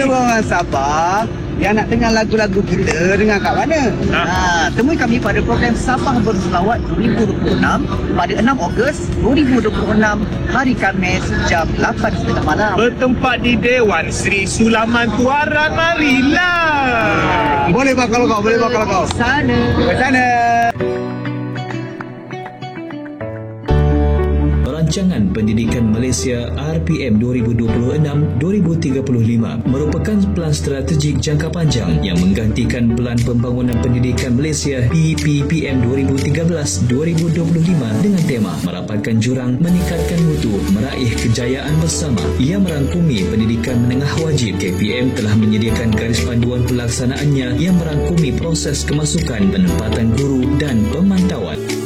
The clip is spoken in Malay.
orang Sabah yang nak dengar lagu-lagu kita, dengar kat mana? Temui kami pada program Sabah Berselawat 2026 pada 6 Ogos 2026 hari Khamis jam 8.30 malam. Bertempat di Dewan Sri Sulaman Tuaran. Marilah. Boleh bakal kau, boleh bakal kau. Ke sana. Rancangan Pendidikan Malaysia RPM 2026-2035 merupakan pelan strategik jangka panjang yang menggantikan Pelan Pembangunan Pendidikan Malaysia PPPM 2013-2025 dengan tema merapatkan jurang, meningkatkan mutu, meraih kejayaan bersama. Ia merangkumi pendidikan menengah wajib. KPM telah menyediakan garis panduan pelaksanaannya yang merangkumi proses kemasukan, penempatan guru dan pemantauan.